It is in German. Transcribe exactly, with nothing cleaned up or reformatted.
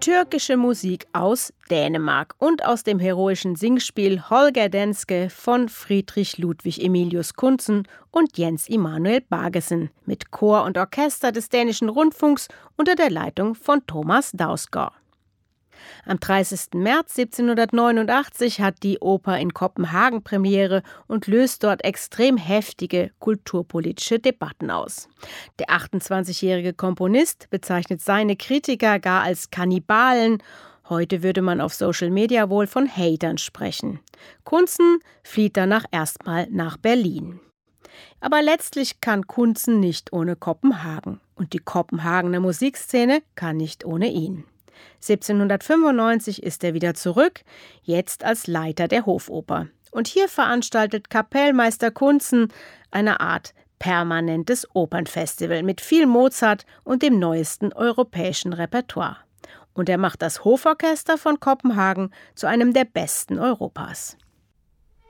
Türkische Musik aus Dänemark und aus dem heroischen Singspiel Holger Danske von Friedrich Ludwig Emilius Kuntzen und Jens Immanuel Bargesen mit Chor und Orchester des Dänischen Rundfunks unter der Leitung von Thomas Dausgaard. Am dreißigsten März siebzehnhundertneunundachtzig hat die Oper in Kopenhagen Premiere und löst dort extrem heftige kulturpolitische Debatten aus. Der achtundzwanzigjährige Komponist bezeichnet seine Kritiker gar als Kannibalen. Heute würde man auf Social Media wohl von Hatern sprechen. Kuntzen flieht danach erstmal nach Berlin. Aber letztlich kann Kuntzen nicht ohne Kopenhagen. Und die Kopenhagener Musikszene kann nicht ohne ihn. siebzehnhundertfünfundneunzig ist er wieder zurück, jetzt als Leiter der Hofoper. Und hier veranstaltet Kapellmeister Kuntzen eine Art permanentes Opernfestival mit viel Mozart und dem neuesten europäischen Repertoire. Und er macht das Hoforchester von Kopenhagen zu einem der besten Europas.